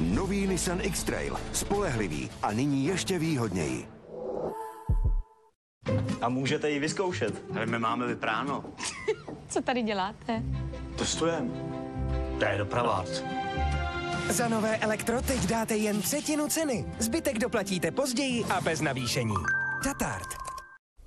Nový Nissan X-Trail. Spolehlivý a nyní ještě výhodněji. A můžete ji vyzkoušet. Ale my máme vypráno. Co tady děláte? Testujeme. To je dopravák. Za nové Elektro teď dáte jen třetinu ceny. Zbytek doplatíte později a bez navýšení. Tatart.